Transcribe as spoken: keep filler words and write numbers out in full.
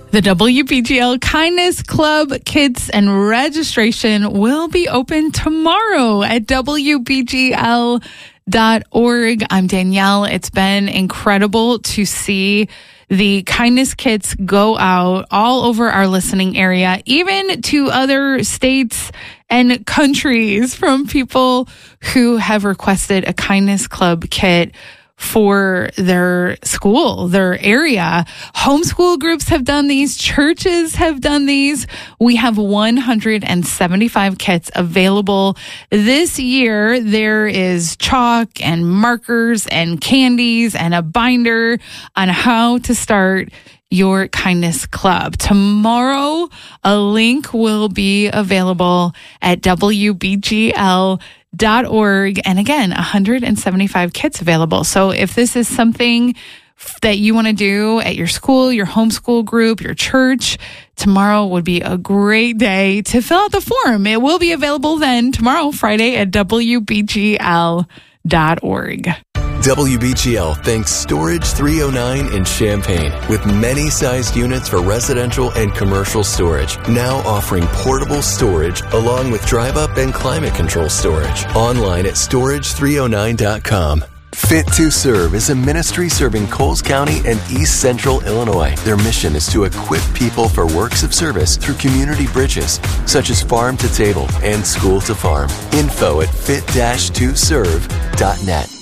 The W B G L Kindness Club Kits and registration will be open tomorrow at W B G L dot org. I'm Danielle. It's been incredible to see the kindness kits go out all over our listening area, even to other states and countries, from people who have requested a kindness club kit for their school, their area. Homeschool groups have done these. Churches have done these. We have one hundred seventy-five kits available this year. There is chalk and markers and candies and a binder on how to start your kindness club. Tomorrow, a link will be available at W B G L dot org. And again, one hundred seventy-five kits available. So if this is something that you want to do at your school, your homeschool group, your church, tomorrow would be a great day to fill out the form. It will be available then tomorrow, Friday, at W B G L dot org. W B G L thanks Storage three oh nine in Champaign, with many sized units for residential and commercial storage, now offering portable storage along with drive-up and climate control storage. Online at storage three oh nine dot com. Fit to Serve is a ministry serving Coles County and East Central Illinois. Their mission is to equip people for works of service through community bridges, such as farm to table and school to farm. Info at fit dash to serve dot net.